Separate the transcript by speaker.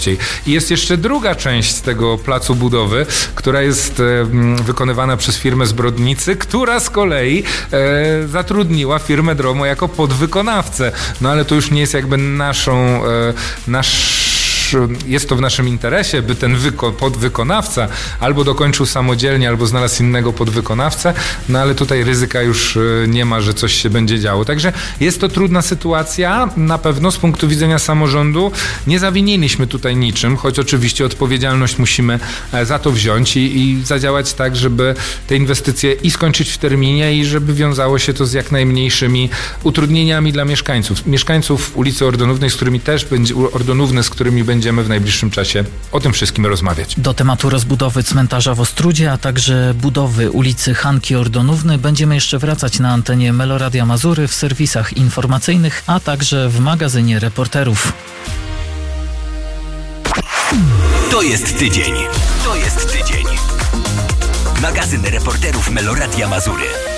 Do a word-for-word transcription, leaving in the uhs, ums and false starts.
Speaker 1: prościej. I jest jeszcze druga część tego placu budowy, która jest e, wykonywana przez firmę z Brodnicy, która z kolei e, zatrudniła firmę Dromo jako podwykonawcę. No ale to już nie jest jakby naszą, e, nasz jest to w naszym interesie, by ten wyko- podwykonawca albo dokończył samodzielnie, albo znalazł innego podwykonawcę, no ale tutaj ryzyka już nie ma, że coś się będzie działo. Także jest to trudna sytuacja, na pewno z punktu widzenia samorządu. Nie zawiniliśmy tutaj niczym, choć oczywiście odpowiedzialność musimy za to wziąć i, i zadziałać tak, żeby te inwestycje i skończyć w terminie i żeby wiązało się to z jak najmniejszymi utrudnieniami dla mieszkańców. Mieszkańców ulicy Ordonównej, z którymi też będzie, Ordonówne, z którymi będzie Będziemy w najbliższym czasie o tym wszystkim rozmawiać.
Speaker 2: Do tematu rozbudowy cmentarza w Ostródzie, a także budowy ulicy Hanki Ordonówny będziemy jeszcze wracać na antenie Meloradia Mazury, w serwisach informacyjnych, a także w magazynie reporterów.
Speaker 3: To jest tydzień. To jest tydzień. Magazyn reporterów Meloradia Mazury.